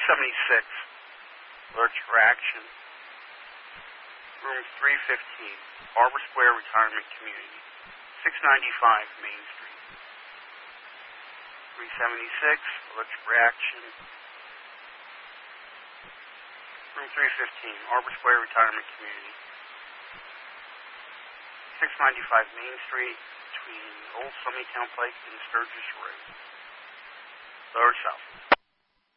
476, allergic reaction. Room 315, Barber Square Retirement Community, 695 Main Street. 376, allergic reaction. Room 315, Arbor Square Retirement Community, 695 Main Street, between Old Summit Town Pike and Sturgis Road, Lower South.